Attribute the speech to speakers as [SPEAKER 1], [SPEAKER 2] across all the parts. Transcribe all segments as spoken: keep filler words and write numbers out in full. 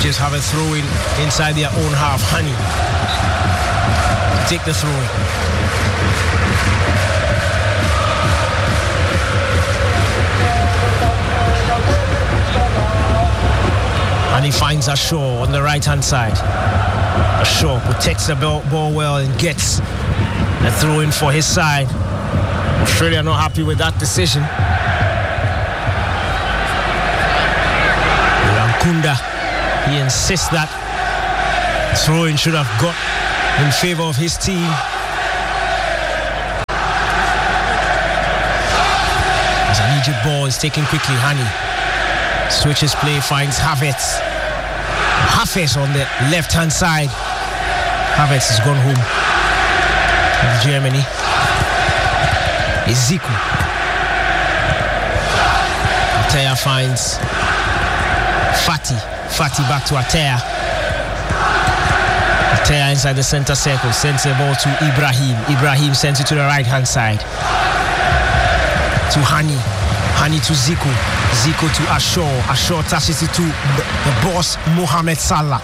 [SPEAKER 1] Just have a throw in inside their own half. Hani take the throw in. And he finds Ashaw on the right hand side. Ashaw protects the ball, ball well and gets a throw in for his side. Australia not happy with that decision. Rankunda, he insists that throw-in should have got in favor of his team. As an Egypt ball is taken quickly, Hani switches play, finds Havertz. Havertz on the left-hand side. Havertz has gone home with Germany. Ezekiel. Atea finds Fati. Fati back to Atea. Atea inside the center circle. Sends the ball to Ibrahim. Ibrahim sends it to the right hand side. To Hani. Hani to Zico. Zico to Ashaw. Ashaw touches it to the, the boss, Mohamed Salah.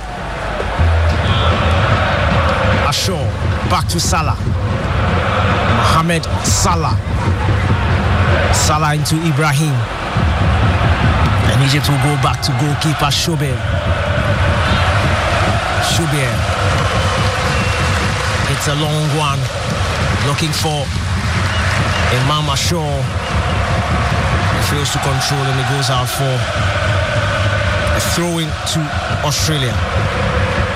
[SPEAKER 1] Ashaw back to Salah. Mohamed Salah. Salah into Ibrahim. And Egypt will go back to goalkeeper Shoubir. Shoubir. It's a long one. Looking for Imam Ashaw. He fails to control and he goes out for a throw-in to Australia.